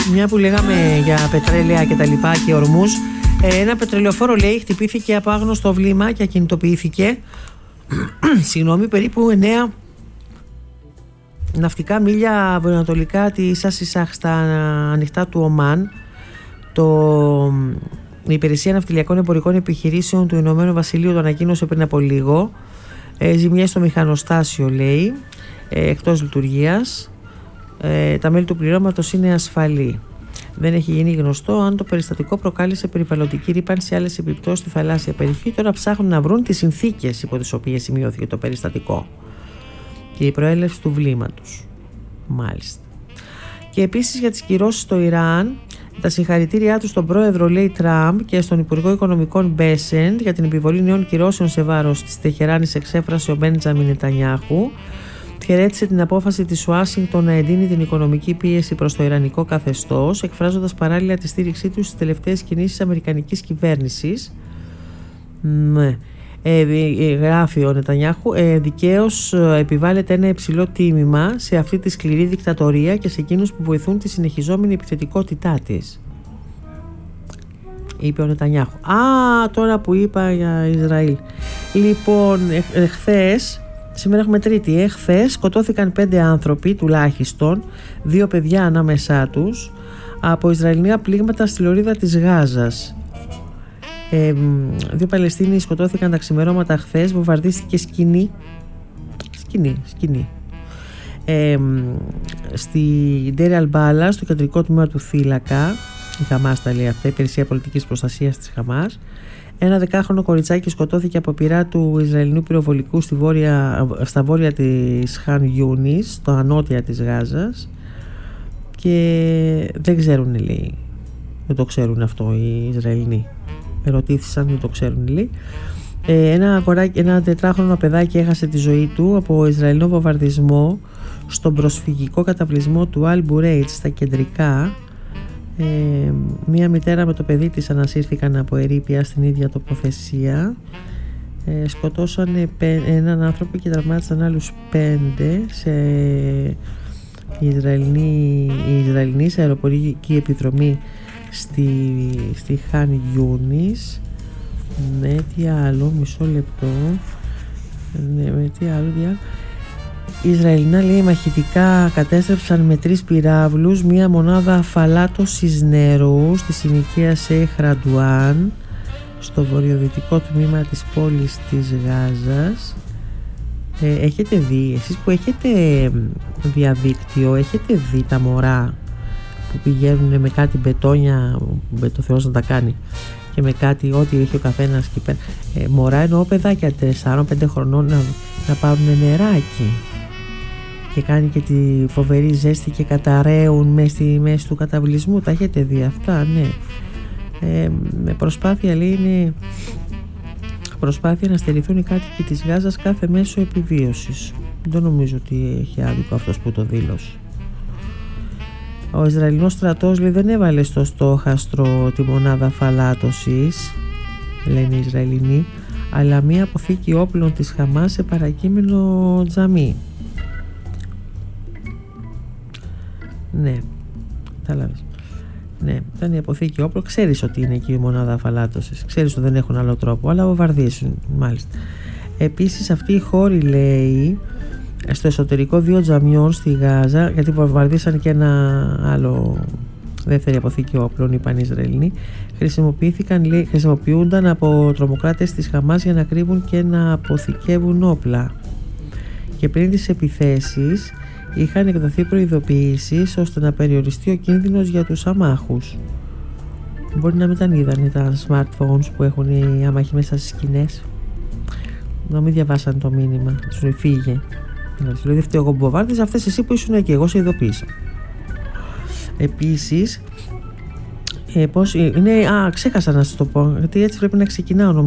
Μια που λέγαμε για πετρέλαια και τα λοιπά και ορμούς, ένα πετρελαιοφόρο, λέει, χτυπήθηκε από άγνωστο βλήμα και ακινητοποιήθηκε συγγνώμη, περίπου 9 ναυτικά μίλια βορειοανατολικά της Ασισάχ στα ανοιχτά του Ομάν. Η Υπηρεσία Ναυτιλιακών Εμπορικών Επιχειρήσεων του Ηνωμένου Βασιλείου το ανακοίνωσε πριν από λίγο. Ζημιές στο μηχανοστάσιο, λέει, εκτός λειτουργίας. Τα μέλη του πληρώματος είναι ασφαλή. Δεν έχει γίνει γνωστό αν το περιστατικό προκάλεσε περιβαλλοντική ρύπανση ή άλλες επιπτώσεις στη θαλάσσια περιοχή. Τώρα ψάχνουν να βρουν τις συνθήκες υπό τις οποίες σημειώθηκε το περιστατικό και η προέλευση του βλήματος. Μάλιστα. Και επίσης για τις κυρώσεις στο Ιράν, τα συγχαρητήριά του στον πρόεδρο, λέει, Τραμπ και στον Υπουργό Οικονομικών Μπέσεντ για την επιβολή νέων κυρώσεων σε βάρος της Τεχεράνης, εξέφρασε ο Μπέντζαμιν Νετανιάχου. Χαιρέτησε την απόφαση της Ουάσιγκτον να εντείνει την οικονομική πίεση προς το ιρανικό καθεστώς, εκφράζοντας παράλληλα τη στήριξή του στις τελευταίες κινήσεις αμερικανικής κυβέρνησης. Γράφει ο Νετανιάχου, δικαίως επιβάλλεται ένα υψηλό τίμημα σε αυτή τη σκληρή δικτατορία και σε εκείνους που βοηθούν τη συνεχιζόμενη επιθετικότητά της, είπε ο Νετανιάχου. Τώρα που είπα για Ισραήλ, λοιπόν, σήμερα έχουμε Τρίτη. Χθες σκοτώθηκαν 5 άνθρωποι τουλάχιστον, 2 παιδιά ανάμεσά τους, από Ισραηλινά πλήγματα στη λωρίδα της Γάζας. 2 Παλαιστίνοι σκοτώθηκαν τα ξημερώματα χθες. Βομβαρδίστηκε σκηνή στη Ντέρι Αλμπάλα, στο κεντρικό τμήμα του Θύλακα. Η Χαμάς τα λέει αυτά, η Υπηρεσία Πολιτικής Προστασίας της Χαμάς. Ένα 10χρονο κοριτσάκι σκοτώθηκε από πυρά του Ισραηλινού πυροβολικού στα βόρεια της Χαν Γιούνις, στο ανώτια της Γάζας, και δεν ξέρουν, λέει, δεν το ξέρουν αυτό οι Ισραηλινοί. Ερωτήθησαν, δεν το ξέρουν, λέει. Ένα 4χρονο παιδάκι έχασε τη ζωή του από Ισραηλινό βομβαρδισμό στον προσφυγικό καταβλισμό του Αλ Μπουρέιτ στα κεντρικά. Μία μητέρα με το παιδί της ανασύρθηκαν από ερείπια στην ίδια τοποθεσία. Σκοτώσανε έναν άνθρωπο και τραυμάτισαν άλλους 5 η Ισραηλινή σε αεροπορική επιδρομή στη Χαν Γιούνις. Ναι, τι άλλο, μισό λεπτό. Ναι, τι άλλο. Οι Ισραηλινά, λέει, μαχητικά κατέστρεψαν με 3 πυράβλους μία μονάδα αφαλάτωσης νερού στη συνοικία Σέιχ Ραντουάν, στο βορειοδυτικό τμήμα της πόλης της Γάζας. Έχετε δει, εσείς που έχετε διαδίκτυο, έχετε δει τα μωρά που πηγαίνουν με κάτι μπετόνια, το Θεός να τα κάνει, και με κάτι, ό,τι έχει ο καθένας εκεί πέρα, μωρά εννοώ παιδάκια 4-5 χρονών, να πάρουν νεράκι, και κάνει και τη φοβερή ζέστη και καταραίουν μέσα στη μέση του καταβλισμού. Τα έχετε δει αυτά? Ναι. Με προσπάθεια, λέει, είναι προσπάθεια να στερηθούν οι κάτοικοι της Γάζας κάθε μέσο επιβίωσης. Δεν νομίζω ότι έχει άδικο αυτός που το δήλωσε. Ο Ισραηλινός στρατός, λέει, δεν έβαλε στο στόχαστρο τη μονάδα αφαλάτωσης, λένε οι Ισραηλινοί, αλλά μία αποθήκη όπλων της Χαμάς σε παρακείμενο τζαμί. Ναι, κατάλαβες. Ναι, ήταν η αποθήκη όπλων. Ξέρεις ότι είναι εκεί η μονάδα αφαλάτωσης. Ξέρεις ότι δεν έχουν άλλο τρόπο, αλλά βομβαρδίσουν, μάλιστα. Επίσης, αυτοί οι χώροι, λέει, στο εσωτερικό 2 τζαμιών στη Γάζα, γιατί βομβαρδίσαν και ένα άλλο, δεύτερη αποθήκη όπλων, είπαν οι Ισραηλινοί, χρησιμοποιούνταν από τρομοκράτες της Χαμάς για να κρύβουν και να αποθηκεύουν όπλα. Και πριν τις επιθέσεις είχαν εκδοθεί προειδοποιήσεις ώστε να περιοριστεί ο κίνδυνος για τους αμάχους. Μπορεί να μην τα είδανε τα smartphones που έχουν οι άμαχοι μέσα στις σκηνές, να μην διαβάσαν το μήνυμα, σου φύγε. Δηλαδή, δεν φταίω εγώ που βομβάρδιζα, αυτές εσύ που ήσουν εκεί, εγώ σε ειδοποίησα. Επίσης, πώς είναι, ξέχασα να σας το πω, γιατί έτσι πρέπει να ξεκινάω.